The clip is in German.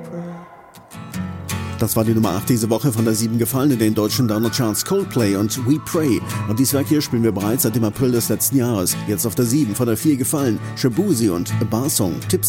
Das war die Nummer 8 diese Woche, von der 7 gefallen in den deutschen Download-Charts Coldplay und We Pray. Und dieses Werk hier spielen wir bereits seit dem April des letzten Jahres. Jetzt auf der 7, von der 4 gefallen Shabuzi und A Bar Song. Tipps